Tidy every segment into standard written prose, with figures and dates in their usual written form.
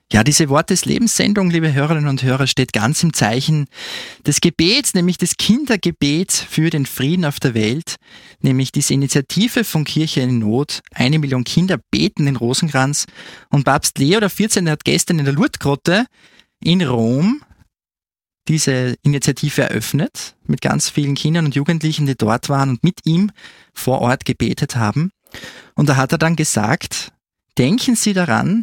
Ja, diese Wort des Lebenssendung, liebe Hörerinnen und Hörer, steht ganz im Zeichen des Gebets, nämlich des Kindergebets für den Frieden auf der Welt, nämlich diese Initiative von Kirche in Not. 1 Million Kinder beten den Rosenkranz. Und Papst Leo XIV. Hat gestern in der Lourdes-Grotte in Rom diese Initiative eröffnet, mit ganz vielen Kindern und Jugendlichen, die dort waren und mit ihm vor Ort gebetet haben. Und da hat er dann gesagt, denken Sie daran,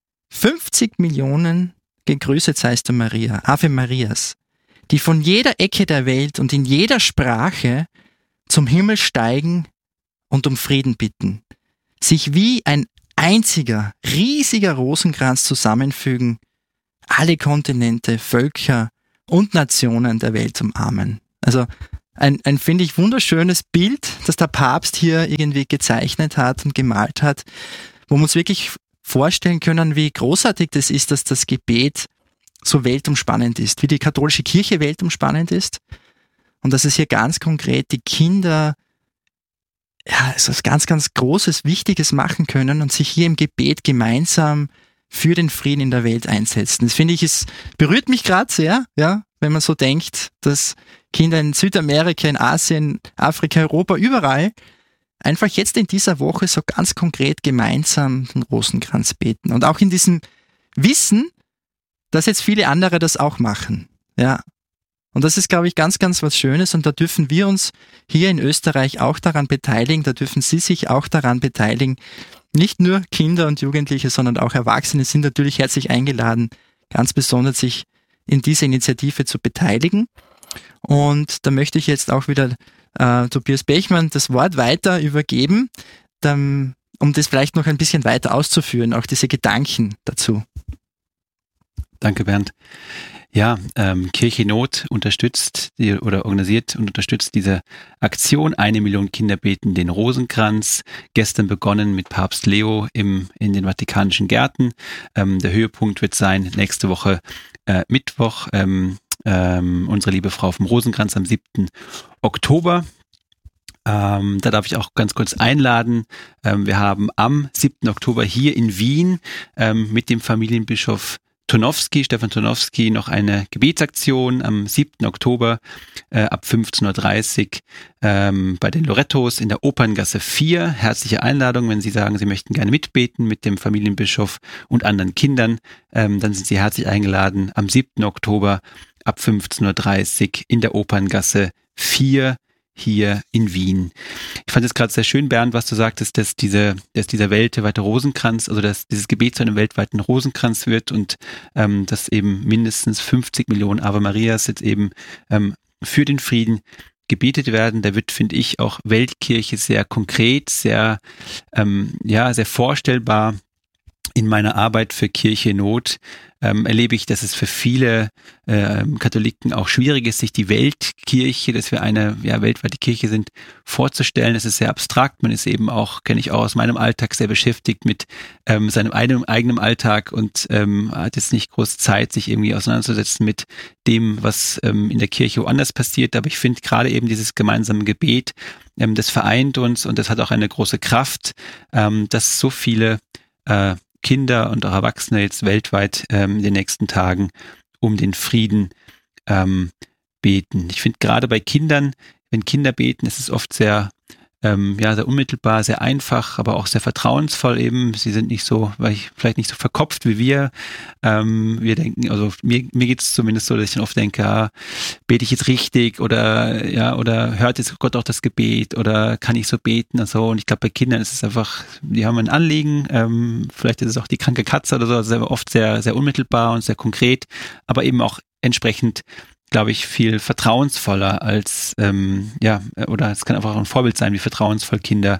50 Millionen gegrüßet seist du Maria, Ave Marias, die von jeder Ecke der Welt und in jeder Sprache zum Himmel steigen und um Frieden bitten, sich wie ein einziger, riesiger Rosenkranz zusammenfügen, alle Kontinente, Völker und Nationen der Welt umarmen. Also ein finde ich, wunderschönes Bild, das der Papst hier irgendwie gezeichnet hat und gemalt hat, wo wir uns wirklich vorstellen können, wie großartig das ist, dass das Gebet so weltumspannend ist, wie die katholische Kirche weltumspannend ist und dass es hier ganz konkret die Kinder etwas ganz, ganz Großes, Wichtiges machen können und sich hier im Gebet gemeinsam für den Frieden in der Welt einsetzen. Das finde ich, es berührt mich gerade sehr, ja, wenn man so denkt, dass Kinder in Südamerika, in Asien, Afrika, Europa, überall einfach jetzt in dieser Woche so ganz konkret gemeinsam den Rosenkranz beten. Und auch in diesem Wissen, dass jetzt viele andere das auch machen. Ja. Und das ist, glaube ich, ganz, ganz was Schönes. Und da dürfen wir uns hier in Österreich auch daran beteiligen. Da dürfen Sie sich auch daran beteiligen. Nicht nur Kinder und Jugendliche, sondern auch Erwachsene sind natürlich herzlich eingeladen, ganz besonders sich in dieser Initiative zu beteiligen. Und da möchte ich jetzt auch wieder Tobias Bechmann das Wort weiter übergeben, um das vielleicht noch ein bisschen weiter auszuführen, auch diese Gedanken dazu. Danke, Bernd. Ja, Kirche in Not unterstützt oder organisiert und unterstützt diese Aktion. 1 Million Kinder beten den Rosenkranz. Gestern begonnen mit Papst Leo in den Vatikanischen Gärten. Der Höhepunkt wird sein nächste Woche Mittwoch. Unsere liebe Frau vom Rosenkranz am 7. Oktober. Da darf ich auch ganz kurz einladen. Wir haben am 7. Oktober hier in Wien mit dem Familienbischof Stefan Tonowski, noch eine Gebetsaktion am 7. Oktober ab 15.30 Uhr bei den Lorettos in der Operngasse 4. Herzliche Einladung, wenn Sie sagen, Sie möchten gerne mitbeten mit dem Familienbischof und anderen Kindern, dann sind Sie herzlich eingeladen am 7. Oktober ab 15.30 Uhr in der Operngasse 4 hier in Wien. Ich fand es gerade sehr schön, Bernd, was du sagtest, dass dieser weltweite Rosenkranz, also dass dieses Gebet zu einem weltweiten Rosenkranz wird und dass eben mindestens 50 Millionen Ave Marias jetzt eben für den Frieden gebetet werden. Da wird, finde ich, auch Weltkirche sehr konkret, sehr vorstellbar. In meiner Arbeit für Kirche in Not erlebe ich, dass es für viele Katholiken auch schwierig ist, sich die Weltkirche, dass wir eine weltweite Kirche sind, vorzustellen. Es ist sehr abstrakt. Man ist eben auch, kenne ich auch aus meinem Alltag, sehr beschäftigt mit seinem eigenen Alltag und hat jetzt nicht groß Zeit, sich irgendwie auseinanderzusetzen mit dem, was in der Kirche woanders passiert. Aber ich finde gerade eben dieses gemeinsame Gebet, das vereint uns und das hat auch eine große Kraft, dass so viele Kinder und auch Erwachsene jetzt weltweit in den nächsten Tagen um den Frieden beten. Ich finde gerade bei Kindern, wenn Kinder beten, ist es oft sehr unmittelbar, sehr einfach, aber auch sehr vertrauensvoll eben. Sie sind nicht so, vielleicht nicht so verkopft wie wir. Wir denken, also mir geht es zumindest so, dass ich dann oft denke, bete ich jetzt richtig oder hört jetzt Gott auch das Gebet oder kann ich so beten und so. Und ich glaube, bei Kindern ist es einfach, die haben ein Anliegen, vielleicht ist es auch die kranke Katze oder so, also oft sehr, sehr unmittelbar und sehr konkret, aber eben auch entsprechend, glaube ich, viel vertrauensvoller als, oder es kann einfach auch ein Vorbild sein, wie vertrauensvoll Kinder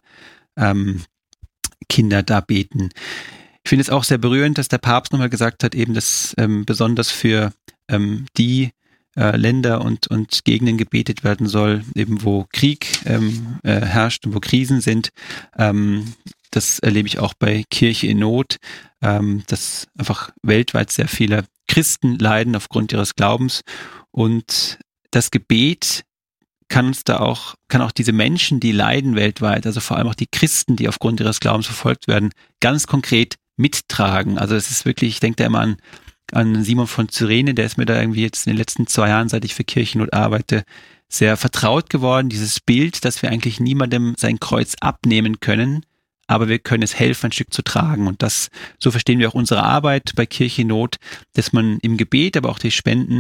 da beten. Ich finde es auch sehr berührend, dass der Papst nochmal gesagt hat, eben, dass besonders für die Länder und Gegenden gebetet werden soll, eben wo Krieg herrscht und wo Krisen sind. Das erlebe ich auch bei Kirche in Not, dass einfach weltweit sehr viele Christen leiden aufgrund ihres Glaubens. Und das Gebet kann auch diese Menschen, die leiden weltweit, also vor allem auch die Christen, die aufgrund ihres Glaubens verfolgt werden, ganz konkret mittragen. Also es ist wirklich, ich denke da immer an Simon von Cyrene, der ist mir da irgendwie jetzt in den letzten 2 Jahren, seit ich für Kirchennot arbeite, sehr vertraut geworden, dieses Bild, dass wir eigentlich niemandem sein Kreuz abnehmen können, aber wir können es helfen, ein Stück zu tragen. Und so verstehen wir auch unsere Arbeit bei Kirchennot, dass man im Gebet, aber auch durch Spenden,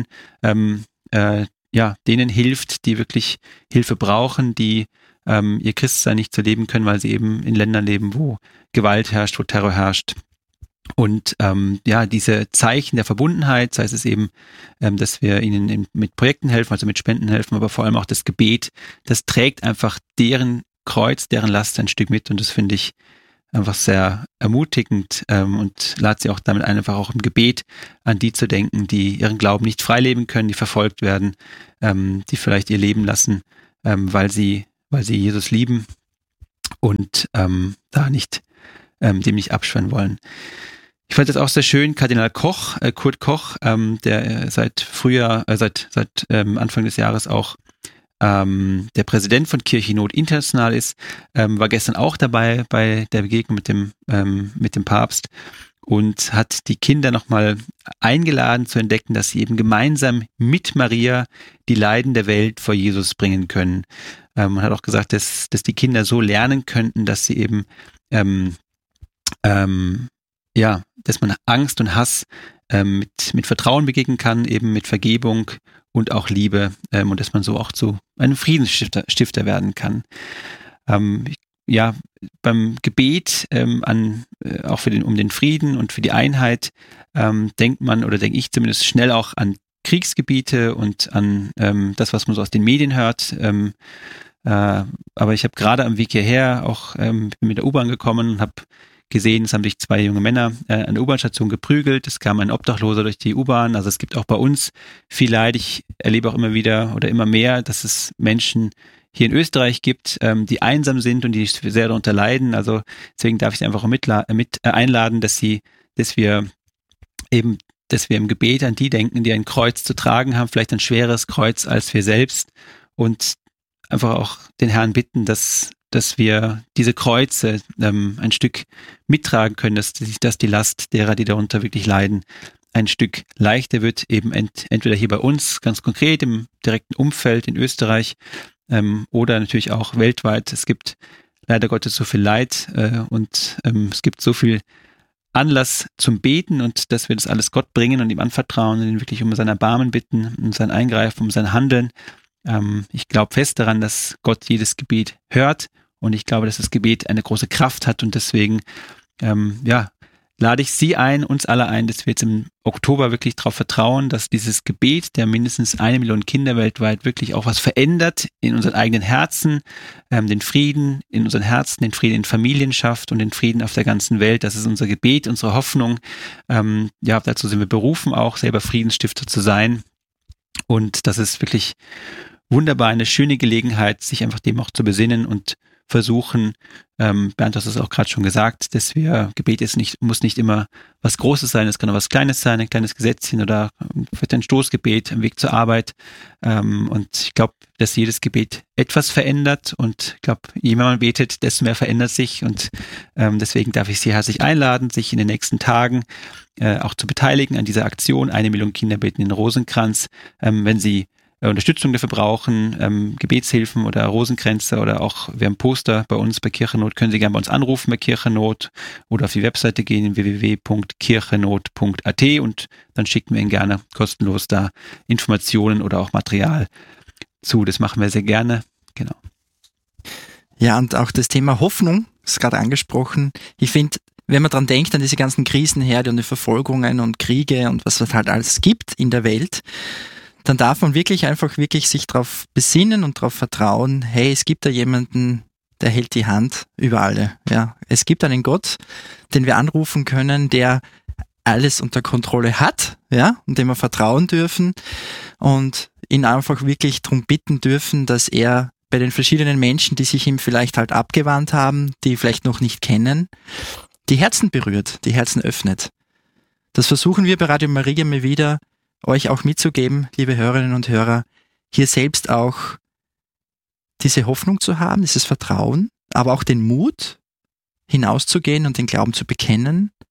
denen hilft, die wirklich Hilfe brauchen, die ihr Christsein nicht so leben können, weil sie eben in Ländern leben, wo Gewalt herrscht, wo Terror herrscht. Und diese Zeichen der Verbundenheit, sei es eben, dass wir ihnen mit Projekten helfen, also mit Spenden helfen, aber vor allem auch das Gebet, das trägt einfach deren Kreuz, deren Last ein Stück mit. Und das finde ich einfach sehr ermutigend und lade sie auch damit ein, einfach auch im Gebet an die zu denken, die ihren Glauben nicht frei leben können, die verfolgt werden, die vielleicht ihr Leben lassen, weil sie Jesus lieben und dem nicht abschwören wollen. Ich fand das auch sehr schön, Kardinal Koch, Kurt Koch, der seit Anfang des Jahres auch der Präsident von Kirchennot International ist, war gestern auch dabei bei der Begegnung mit dem Papst und hat die Kinder nochmal eingeladen zu entdecken, dass sie eben gemeinsam mit Maria die Leiden der Welt vor Jesus bringen können. Man hat auch gesagt, dass die Kinder so lernen könnten, dass sie eben dass man Angst und Hass mit Vertrauen begegnen kann, eben mit Vergebung und auch Liebe und dass man so auch zu einem Friedensstifter werden kann. Beim Gebet auch um den Frieden und für die Einheit denke ich zumindest schnell auch an Kriegsgebiete und an das, was man so aus den Medien hört. Aber ich habe gerade am Weg hierher auch bin mit der U-Bahn gekommen und habe gesehen, es haben sich 2 junge Männer an der U-Bahn-Station geprügelt. Es kam ein Obdachloser durch die U-Bahn. Also es gibt auch bei uns viel Leid. Ich erlebe auch immer wieder oder immer mehr, dass es Menschen hier in Österreich gibt, die einsam sind und die sehr darunter leiden. Also deswegen darf ich Sie einfach auch einladen, dass wir im Gebet an die denken, die ein Kreuz zu tragen haben, vielleicht ein schweres Kreuz als wir selbst und einfach auch den Herrn bitten, dass wir diese Kreuze ein Stück mittragen können, dass die Last derer, die darunter wirklich leiden, ein Stück leichter wird, eben entweder hier bei uns ganz konkret im direkten Umfeld in Österreich oder natürlich auch weltweit. Es gibt leider Gottes so viel Leid und es gibt so viel Anlass zum Beten und dass wir das alles Gott bringen und ihm anvertrauen und ihn wirklich um sein Erbarmen bitten, um sein Eingreifen, um sein Handeln. Ich glaube fest daran, dass Gott jedes Gebet hört und ich glaube, dass das Gebet eine große Kraft hat und deswegen lade ich Sie ein, uns alle ein, dass wir jetzt im Oktober wirklich darauf vertrauen, dass dieses Gebet der mindestens 1 Million Kinder weltweit wirklich auch was verändert in unseren eigenen Herzen, den Frieden in unseren Herzen, den Frieden in Familien schafft und den Frieden auf der ganzen Welt. Das ist unser Gebet, unsere Hoffnung. Dazu sind wir berufen, auch selber Friedensstifter zu sein. Und das ist wirklich wunderbar, eine schöne Gelegenheit, sich einfach dem auch zu besinnen und versuchen, Bernd, du hast es auch gerade schon gesagt, dass Gebet muss nicht immer was Großes sein, es kann auch was Kleines sein, ein kleines Gesetzchen oder vielleicht ein Stoßgebet am Weg zur Arbeit. Und ich glaube, dass jedes Gebet etwas verändert und ich glaube, je mehr man betet, desto mehr verändert sich und deswegen darf ich Sie herzlich einladen, sich in den nächsten Tagen auch zu beteiligen an dieser Aktion 1 Million Kinder beten den Rosenkranz. Wenn Sie Unterstützung dafür brauchen, Gebetshilfen oder Rosenkränze oder auch wir haben Poster bei uns bei Kirchennot, können Sie gerne bei uns anrufen bei Kirchennot oder auf die Webseite gehen www.kirchennot.at und dann schicken wir Ihnen gerne kostenlos da Informationen oder auch Material zu. Das machen wir sehr gerne. Genau. Ja, und auch das Thema Hoffnung ist gerade angesprochen. Ich finde, wenn man dran denkt, an diese ganzen Krisenherde und die Verfolgungen und Kriege und was es halt alles gibt in der Welt, dann darf man wirklich sich darauf besinnen und darauf vertrauen, hey, es gibt da jemanden, der hält die Hand über alle. Ja, es gibt einen Gott, den wir anrufen können, der alles unter Kontrolle hat, ja, und dem wir vertrauen dürfen und ihn einfach wirklich darum bitten dürfen, dass er bei den verschiedenen Menschen, die sich ihm vielleicht halt abgewandt haben, die vielleicht noch nicht kennen, die Herzen berührt, die Herzen öffnet. Das versuchen wir bei Radio Maria immer wieder, euch auch mitzugeben, liebe Hörerinnen und Hörer, hier selbst auch diese Hoffnung zu haben, dieses Vertrauen, aber auch den Mut, hinauszugehen und den Glauben zu bekennen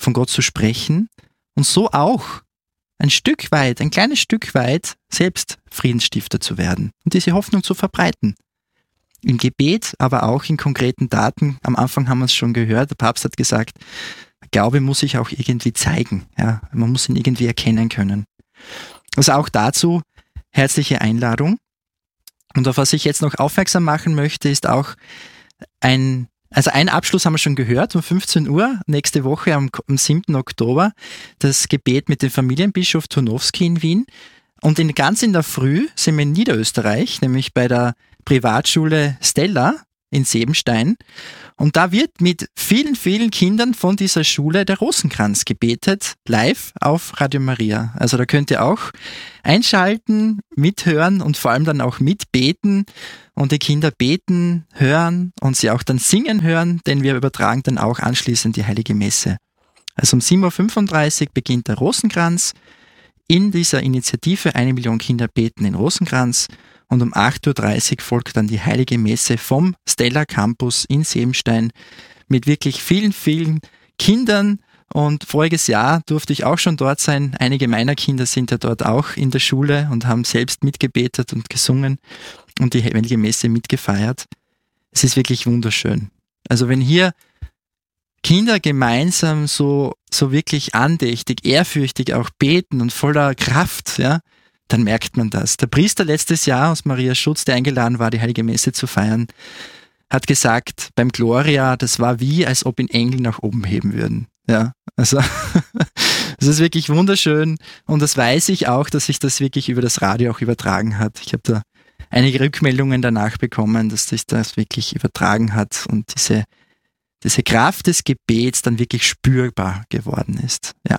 von Gott zu sprechen und so auch ein kleines Stück weit selbst Friedensstifter zu werden und diese Hoffnung zu verbreiten. Im Gebet, aber auch in konkreten Taten. Am Anfang haben wir es schon gehört, der Papst hat gesagt, Glaube muss sich auch irgendwie zeigen. Ja, man muss ihn irgendwie erkennen können. Also auch dazu herzliche Einladung. Und auf was ich jetzt noch aufmerksam machen möchte, ist auch einen Abschluss haben wir schon gehört, um 15 Uhr, nächste Woche am 7. Oktober, das Gebet mit dem Familienbischof Turnowski in Wien. Und ganz in der Früh sind wir in Niederösterreich, nämlich bei der Privatschule Stella in Sebenstein. Und da wird mit vielen, vielen Kindern von dieser Schule der Rosenkranz gebetet, live auf Radio Maria. Also da könnt ihr auch einschalten, mithören und vor allem dann auch mitbeten und die Kinder beten, hören und sie auch dann singen hören, denn wir übertragen dann auch anschließend die Heilige Messe. Also um 7.35 Uhr beginnt der Rosenkranz. In dieser Initiative 1 Million Kinder beten in Rosenkranz. Und um 8.30 Uhr folgt dann die Heilige Messe vom Stella Campus in Sebenstein mit wirklich vielen, vielen Kindern. Und voriges Jahr durfte ich auch schon dort sein. Einige meiner Kinder sind ja dort auch in der Schule und haben selbst mitgebetet und gesungen und die Heilige Messe mitgefeiert. Es ist wirklich wunderschön. Also wenn hier Kinder gemeinsam so wirklich andächtig, ehrfürchtig auch beten und voller Kraft, ja, dann merkt man das. Der Priester letztes Jahr aus Marias Schutz, der eingeladen war, die Heilige Messe zu feiern, hat gesagt, beim Gloria, das war wie, als ob ihn Engel nach oben heben würden. Ja, also das ist wirklich wunderschön und das weiß ich auch, dass sich das wirklich über das Radio auch übertragen hat. Ich habe da einige Rückmeldungen danach bekommen, dass sich das wirklich übertragen hat und diese Kraft des Gebets dann wirklich spürbar geworden ist. Ja.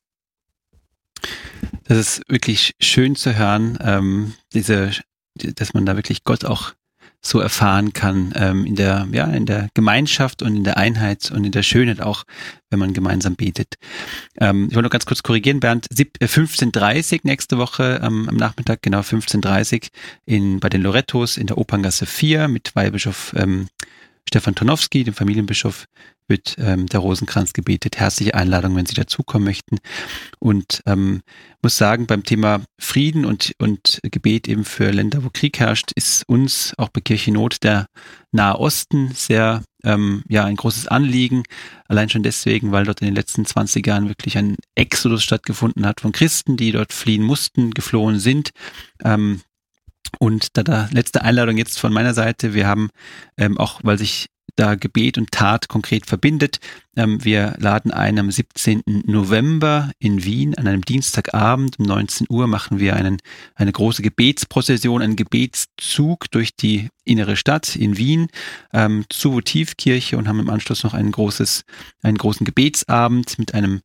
Das ist wirklich schön zu hören, dass man da wirklich Gott auch so erfahren kann, in der Gemeinschaft und in der Einheit und in der Schönheit auch, wenn man gemeinsam betet. Ich wollte noch ganz kurz korrigieren, Bernd, 15.30 Uhr nächste Woche am Nachmittag, genau 15.30 Uhr bei den Lorettos in der Operngasse 4 mit Weihbischof Stefan Turnowski, dem Familienbischof, wird der Rosenkranz gebetet. Herzliche Einladung, wenn Sie dazukommen möchten. Und muss sagen, beim Thema Frieden und Gebet eben für Länder, wo Krieg herrscht, ist uns auch bei Kirche Not der Nahe Osten sehr ein großes Anliegen. Allein schon deswegen, weil dort in den letzten 20 Jahren wirklich ein Exodus stattgefunden hat von Christen, die dort fliehen mussten, geflohen sind. Und da letzte Einladung jetzt von meiner Seite. Wir haben auch, weil sich da Gebet und Tat konkret verbindet. Wir laden ein am 17. November in Wien an einem Dienstagabend um 19 Uhr machen wir eine große Gebetsprozession, einen Gebetszug durch die innere Stadt in Wien zur Votivkirche und haben im Anschluss noch einen großen Gebetsabend mit einem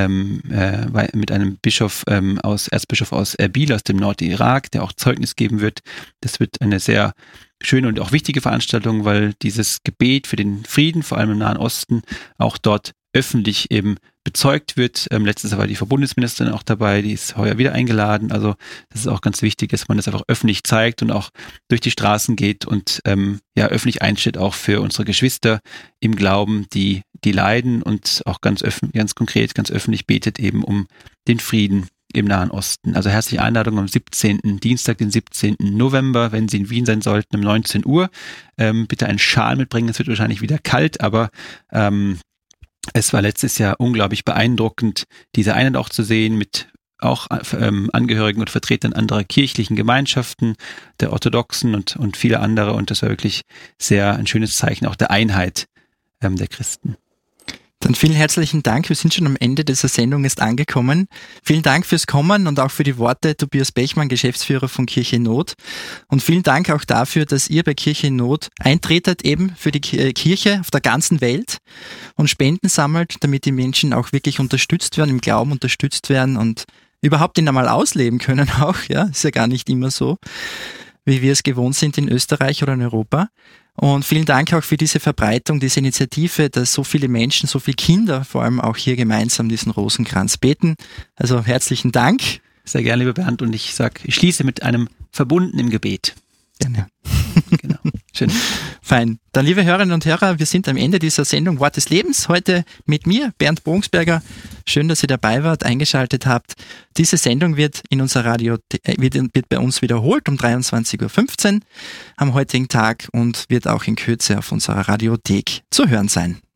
Erzbischof aus Erbil aus dem Nordirak, der auch Zeugnis geben wird. Das wird eine sehr schöne und auch wichtige Veranstaltung, weil dieses Gebet für den Frieden, vor allem im Nahen Osten, auch dort öffentlich eben bezeugt wird. Letztes Jahr war die Verbundesministerin auch dabei, die ist heuer wieder eingeladen. Also das ist auch ganz wichtig, dass man das einfach öffentlich zeigt und auch durch die Straßen geht und öffentlich einsteht, auch für unsere Geschwister im Glauben, die leiden und auch ganz konkret, ganz öffentlich betet eben um den Frieden im Nahen Osten. Also herzliche Einladung am Dienstag, den 17. November, wenn Sie in Wien sein sollten, um 19 Uhr. Bitte einen Schal mitbringen, es wird wahrscheinlich wieder kalt, aber es war letztes Jahr unglaublich beeindruckend, diese Einheit auch zu sehen mit auch Angehörigen und Vertretern anderer kirchlichen Gemeinschaften, der Orthodoxen und viele andere. Und das war wirklich sehr ein schönes Zeichen auch der Einheit der Christen. Dann vielen herzlichen Dank. Wir sind schon am Ende dieser Sendung jetzt angekommen. Vielen Dank fürs Kommen und auch für die Worte Tobias Bechmann, Geschäftsführer von Kirche Not. Und vielen Dank auch dafür, dass ihr bei Kirche Not eintretet eben für die Kirche auf der ganzen Welt und Spenden sammelt, damit die Menschen auch wirklich unterstützt werden, im Glauben unterstützt werden und überhaupt ihn einmal ausleben können auch. Ja, ist ja gar nicht immer so, wie wir es gewohnt sind in Österreich oder in Europa. Und vielen Dank auch für diese Verbreitung, diese Initiative, dass so viele Menschen, so viele Kinder vor allem auch hier gemeinsam diesen Rosenkranz beten. Also herzlichen Dank. Sehr gerne, lieber Bernd. Und ich schließe mit einem verbundenen Gebet. Gerne. Genau. Schön. Fein. Dann, liebe Hörerinnen und Hörer, wir sind am Ende dieser Sendung Wort des Lebens. Heute mit mir, Bernd Bogensberger. Schön, dass ihr dabei wart, eingeschaltet habt. Diese Sendung wird in unserer wird bei uns wiederholt um 23.15 Uhr am heutigen Tag und wird auch in Kürze auf unserer Radiothek zu hören sein.